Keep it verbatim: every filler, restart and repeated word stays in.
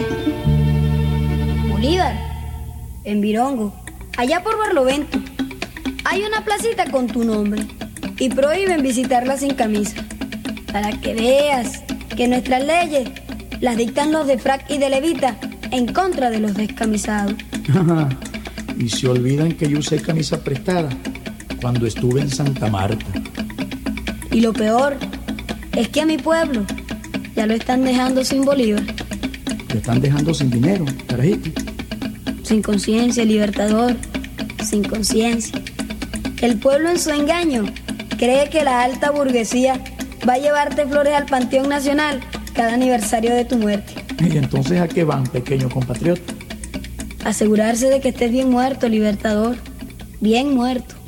Bolívar, en Virongo, allá por Barlovento, hay una placita con tu nombre y prohíben visitarla sin camisa. Para que veas que nuestras leyes las dictan los de frac y de levita en contra de los descamisados. Y se olvidan que yo usé camisa prestada cuando estuve en Santa Marta. Y lo peor es que a mi pueblo ya lo están dejando sin Bolívar. Lo están dejando sin dinero, carajito. Sin conciencia, Libertador, sin conciencia. El pueblo en su engaño cree que la alta burguesía va a llevarte flores al Panteón Nacional cada aniversario de tu muerte. ¿Y entonces a qué van, pequeño compatriota? Asegurarse de que estés bien muerto, Libertador, bien muerto.